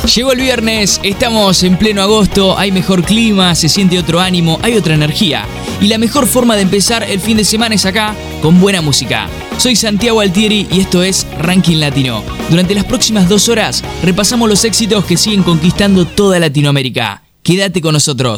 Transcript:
Llegó el viernes, estamos en pleno agosto, hay mejor clima, se siente otro ánimo, hay otra energía. Y la mejor forma de empezar el fin de semana es acá, con buena música. Soy Santiago Altieri y esto es Ranking Latino. Durante las próximas 2 horas repasamos los éxitos que siguen conquistando toda Latinoamérica. Quédate con nosotros.